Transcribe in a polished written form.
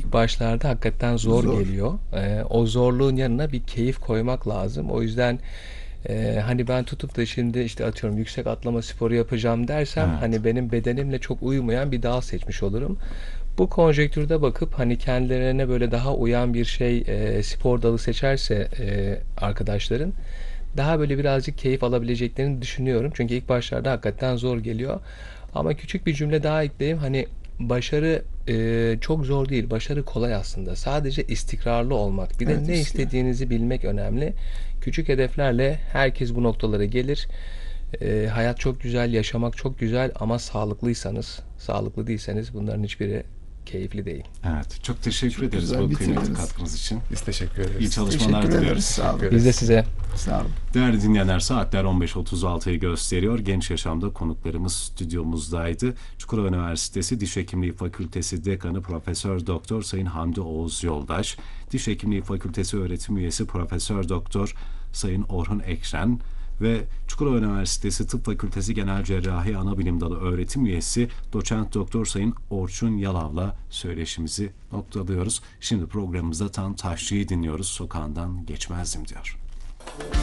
İlk başlarda hakikaten zor geliyor. O zorluğun yanına bir keyif koymak lazım. O yüzden hani ben tutup da şimdi işte atıyorum yüksek atlama sporu yapacağım dersem Evet. hani benim bedenimle çok uymayan bir dal seçmiş olurum. Bu konjektürde bakıp hani kendilerine böyle daha uyan bir spor dalı seçerse arkadaşların daha böyle birazcık keyif alabileceklerini düşünüyorum. Çünkü ilk başlarda hakikaten zor geliyor. Ama küçük bir cümle daha ekleyeyim. Hani başarı çok zor değil. Başarı kolay aslında. Sadece istikrarlı olmak. Bir de Evet, ne istiyor. istediğinizi bilmek önemli. Küçük hedeflerle herkes bu noktalara gelir. Hayat çok güzel, yaşamak çok güzel ama sağlıklıysanız, sağlıklı değilseniz bunların hiçbiri keyifli değil. Evet. Çok teşekkür Çok ederiz güzel bu kıymetli bitirdiniz. katkınız için. Biz teşekkür İyi ederiz. çalışmalar Teşekkür ederiz. diliyoruz. Sağ olun. Biz de size. Sağ olun. Değerli dinleyenler, saatler 15.36'yı gösteriyor. Genç Yaşam'da konuklarımız stüdyomuzdaydı. Çukurova Üniversitesi Diş Hekimliği Fakültesi Dekanı Profesör Doktor Sayın Hamdi Oğuz Yoldaş, Diş Hekimliği Fakültesi öğretim üyesi Profesör Doktor Sayın Orhun Ekşen ve Çukurova Üniversitesi Tıp Fakültesi Genel Cerrahi Anabilim Dalı öğretim üyesi Doçent Doktor Sayın Orçun Yalav'la söyleşimizi noktalıyoruz. Şimdi programımızda Tan Taşçı'yı dinliyoruz. Sokağından geçmezdim diyor.